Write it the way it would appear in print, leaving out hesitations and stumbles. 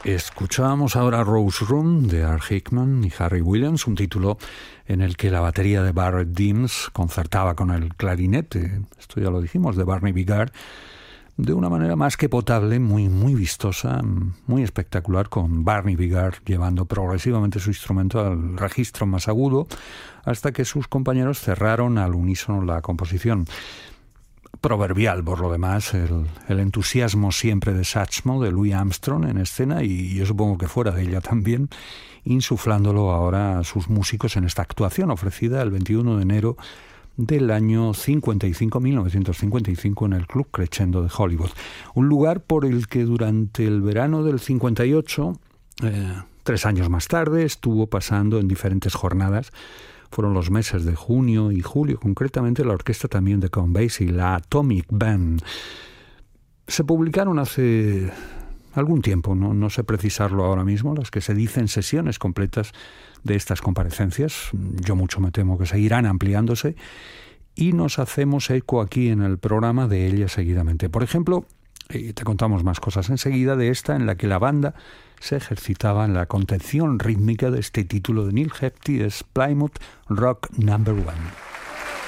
Escuchábamos ahora Rose Room de Art Hickman y Harry Williams, un título en el que la batería de Barrett Deems concertaba con el clarinete, esto ya lo dijimos, de Barney Bigard, de una manera más que potable, muy vistosa, muy espectacular, con Barney Bigard llevando progresivamente su instrumento al registro más agudo, hasta que sus compañeros cerraron al unísono la composición. Proverbial, por lo demás, el entusiasmo siempre de Satchmo, de Louis Armstrong en escena, y yo supongo que fuera de ella también, insuflándolo ahora a sus músicos en esta actuación ofrecida el 21 de enero del año 1955, en el Club Crescendo de Hollywood. Un lugar por el que durante el verano del 58, 3 años más tarde, estuvo pasando en diferentes jornadas. Fueron los meses de junio y julio, concretamente la orquesta también de Count Basie, la Atomic Band. Se publicaron hace algún tiempo, no sé precisarlo ahora mismo, las que se dicen sesiones completas de estas comparecencias. Yo mucho me temo que seguirán ampliándose y nos hacemos eco aquí en el programa de ellas seguidamente. Por ejemplo, te contamos más cosas enseguida de esta en la que la banda se ejercitaba en la contención rítmica de este título de Neil Hefti, es Plymouth Rock No. 1.